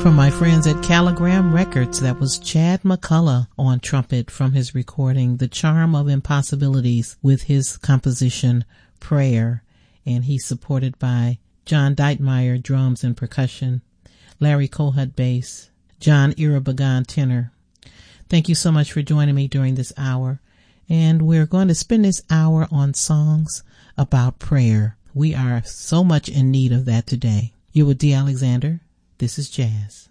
From my friends at Caligram Records, that was Chad McCullough on trumpet from his recording The Charm of Impossibilities with his composition Prayer, and he's supported by John Deitmeyer drums and percussion, Larry Kohut bass, John Irabagan tenor. Thank you so much for joining me during this hour, and we're going to spend this hour on songs about prayer. We are so much in need of that today. You're with D. Alexander. This is Jazz.